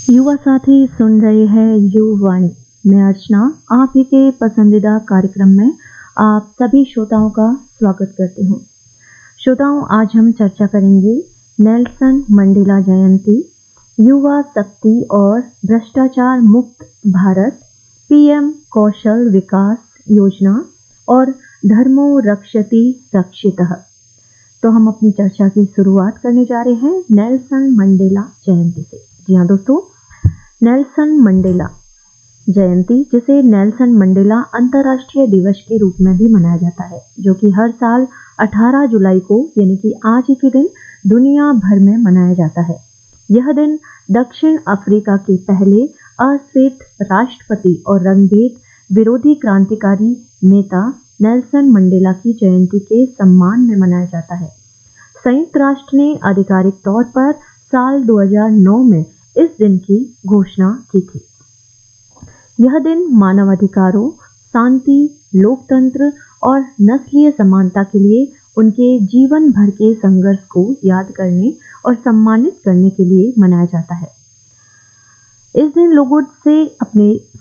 युवा साथी सुन रहे हैं युवाणी। मैं अर्चना आप ही के पसंदीदा कार्यक्रम में आप सभी श्रोताओं का स्वागत करती हूँ। श्रोताओं, आज हम चर्चा करेंगे नेल्सन मंडेला जयंती, युवा शक्ति और भ्रष्टाचार मुक्त भारत, पीएम कौशल विकास योजना और धर्मो रक्षति रक्षितः। तो हम अपनी चर्चा की शुरुआत करने जा रहे हैं नेल्सन मंडेला जयंती से। जी हाँ दोस्तों, नेल्सन मंडेला जयंती, जिसे नेल्सन मंडेला अंतर्राष्ट्रीय दिवस के रूप में भी मनाया जाता है, जो कि हर साल 18 जुलाई को यानी कि आज ही के दिन दुनिया भर में मनाया जाता है। यह दिन दक्षिण अफ्रीका के पहले अश्वेत राष्ट्रपति और रंगभेद विरोधी क्रांतिकारी नेता नेल्सन मंडेला की जयंती के सम्मान में मनाया जाता है। संयुक्त राष्ट्र ने आधिकारिक तौर पर साल 2009 में इस दिन की घोषणा की थी। यह दिन मानवाधिकारों, शांति, लोकतंत्र और नस्लीय समानता के लिए उनके जीवन भर के संघर्ष को याद करने और सम्मानित करने के लिए मनाया जाता है। इस दिन लोगों से अपने